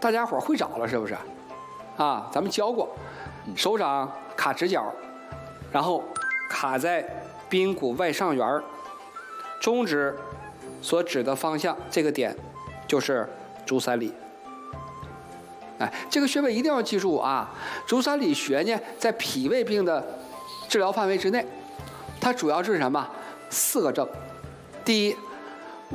大家伙会找了是不是？啊，咱们教过，手掌卡直角，然后卡在髌骨外上缘，中指所指的方向这个点就是足三里。哎，这个穴位一定要记住啊！足三里穴呢，在脾胃病的治疗范围之内，它主要治什么？4个症。第一，